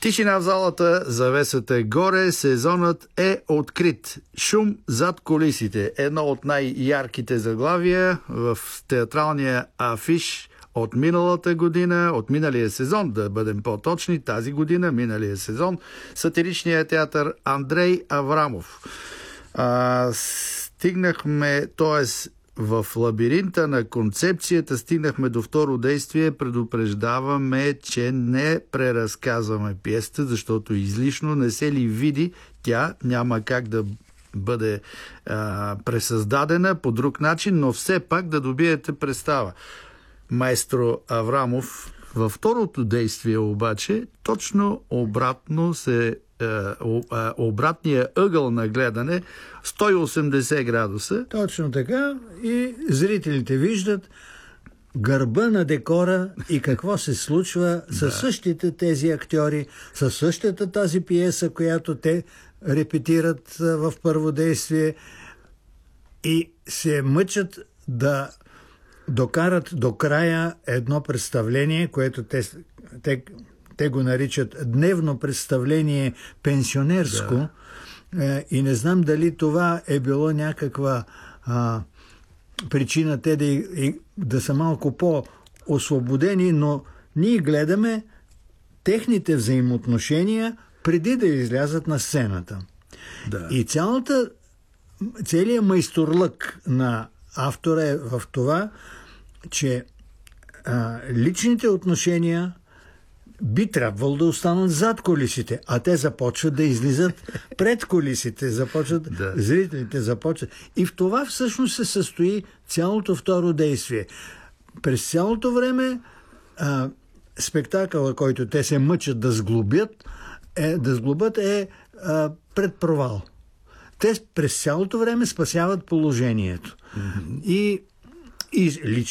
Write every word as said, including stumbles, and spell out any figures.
Тишина в залата, завесата е горе, сезонът е открит. Шум зад кулисите. Едно от най-ярките заглавия в театралния афиш от миналата година, от миналия сезон, да бъдем по-точни, тази година, миналия сезон, сатиричният театър Андрей Аврамов. А, стигнахме, т.е. в лабиринта на концепцията стигнахме до второ действие. Предупреждаваме, че не преразказваме пиесата, защото излишно не се ли види, тя няма как да бъде а, пресъздадена по друг начин, но все пак да добиете представа. Маестро Аврамов във второто действие обаче точно обратно се обратния ъгъл на гледане сто и осемдесет градуса. Точно така, и зрителите виждат гърба на декора и какво се случва да. Със същите тези актьори, със същата тази пиеса, която те репетират в първо действие и се мъчат да докарат до края едно представление, което те, те Те го наричат дневно представление пенсионерско. Да. И не знам дали това е било някаква а, причина те да, и, да са малко по-освободени, но ние гледаме техните взаимоотношения преди да излязат на сцената. Да. И цялата, целият майсторлък на автора е в това, че а, личните отношения би трябвало да останат зад кулисите, а те започват да излизат пред кулисите, започват, да. Зрителите започват. И в това всъщност се състои цялото второ действие. През цялото време а, спектакъла, който те се мъчат да сглобят, е, да сглобят е а, пред провал. Те през цялото време спасяват положението. Mm-hmm. И, и лично